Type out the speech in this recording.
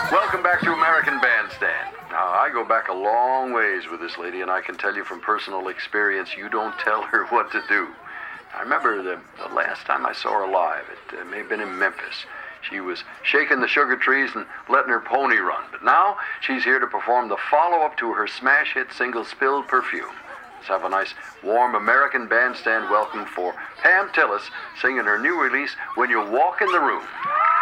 Welcome back to American Bandstand. Now, I go back a long ways with this lady, and I can tell you from personal experience, you don't tell her what to do. I remember the last time I saw her live, it may have been in Memphis. She was shaking the sugar trees and letting her pony run. But now, she's here to perform the follow-up to her smash hit single, Spilled Perfume. Let's have a nice, warm American Bandstand welcome for Pam Tillis singing her new release, When You Walk in the Room.